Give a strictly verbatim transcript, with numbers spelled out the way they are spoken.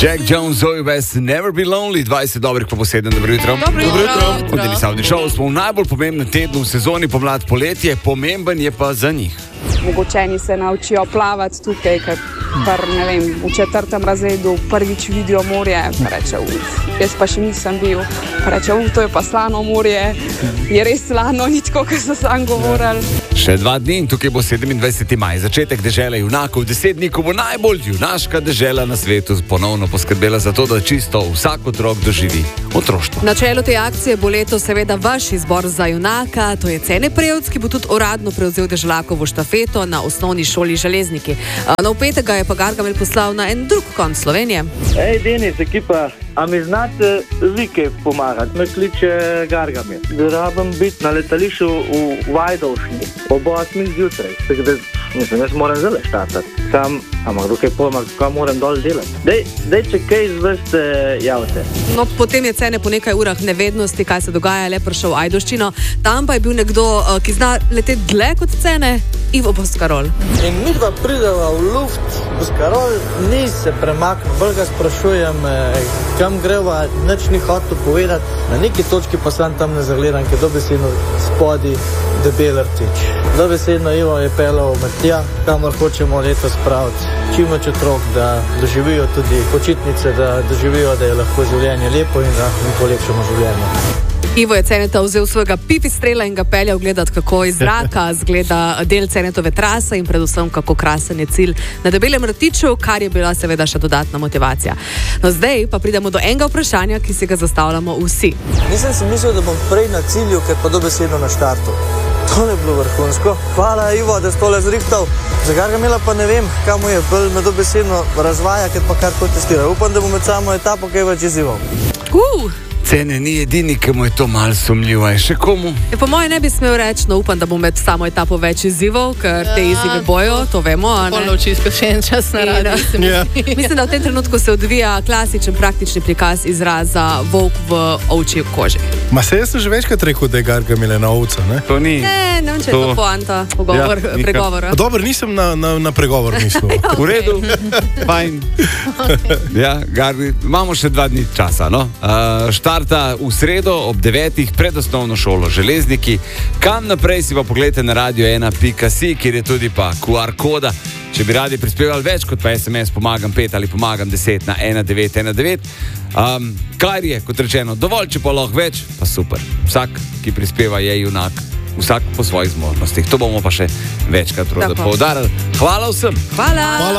Jack Jones, Zoe West, Never Be Lonely, dvajset dobrih po posebnem, dobro jutro. Dobro jutro. Odeli Savni Show, smo v najbolj pomembnem tednu v sezoni pomlad poletje, pomemben je pa za njih. Mogočeni se naučijo plavati tukaj, ker par, ne vem, v četrtem razredu prvič vidijo morje, pa reče, uf, jaz pa še nisem bil, pa reče, uf, to je pa slano morje, je res slano, ni tako, kot so sam govorili. Še dva dni in tukaj bo sedemindvajseti maj, začetek dežele junakov, deset dni, ko bo najbolj junaška dežela na svetu ponovno poskrbela za to, da čisto vsak otrok doživi otroštvo. Na čelu te akcije bo letos seveda vaš izbor za junaka, to je Cene Prevc, ki bo tudi uradno prevzel Deželakovo štafeto na osnovni šoli Železniki. No, v petek ga je pa Gargamel poslal na en drug konc Slovenije. Ej, Denis, ekipa, a mi znate vi kaj pomagati? Me kliče Gargamel. Da rabim biti na letališču v Vajdovšni ob osmih zjutraj. Tako da, mislim, jaz moram zelo štartati. Sam, ampak dokaj pomak, kaj moram dol delati. Dej, dej, če kaj izvrste, javite. No, potem je Cene po nekaj urah nevednosti, kaj se dogaja, le prišel v Ajdovščino. Tam pa je bil nekdo, ki zna leteti dlje kot Cene, Ivo Boscarol. In mi dva prideva v luft, Boscarol ni se premaknil, bolj ga sprašujem, kam greva, nič ni hotel povedati. Na neki točki pa sem tam ne zagledam, ker dobesedno spodi debel rtič. Dobesedno Ivo je pelal med tja, kamor hočemo letos spraviti. Čim več otrok, da doživijo tudi počitnice, da doživijo, da je lahko življenje lepo in da mi polepšamo življenje. Ivo je Ceneta vzel svojega pipistrela in ga peljal gledati, kako iz zraka zgleda del Cenetove trase in predvsem, kako krasen je cilj na debelem rtiču, kar je bila seveda še dodatna motivacija. No, zdaj pa pridemo do enega vprašanja, ki si ga zastavljamo vsi. Nisem si mislil, da bom prej na cilju, ker pa dobesedno na štartu. To je bilo vrhunsko. Hvala, Ivo, da si tole zrihtal. Za Gargamela pa ne vem, kam mu je, bolj me dobesedno razvaja, ker pa kar kot testira. Upam, da bom med samo etapo kaj več izzival. Uh! Cene ni edini, ki mu je to malo sumljivo, je še komu? Je, po moje ne bi smel reči, no upam, da bom med samo etapo več izzivov, ker te izzive bojo, to vemo, a ne? Polno čisto še en čas na radi. Yeah. Mislim, da v tem trenutku se odvija klasičen praktični prikaz izraza volk v ovčji koži. Ma se jaz sem že večkrat rekel, da je Gargamel ena ovca, ne? To ni. Ne, ne vem, če je to poanta, pogovor, ja, pregovora. Dobro, nisem na, na, na pregovor mislil. Okay. V redu, fajn. Okay. Ja, Garbi, imamo še dva dni časa, no? Uh, štarta v sredo ob devetih pred osnovno šolo Železniki. Kam naprej si pa pogledajte na radio ena pika si, kjer je tudi pa Q R koda. Če bi radi prispevali več kot pa S M S pomagam pet ali pomagam deset na ena devet ena devet. Um, kar je, kot rečeno, dovolj, če pa lahko več, pa super. Vsak, ki prispeva, je junak. Vsak po svojih zmožnostih. To bomo pa še večkrat poudarili. Hvala vsem. Hvala. Hvala.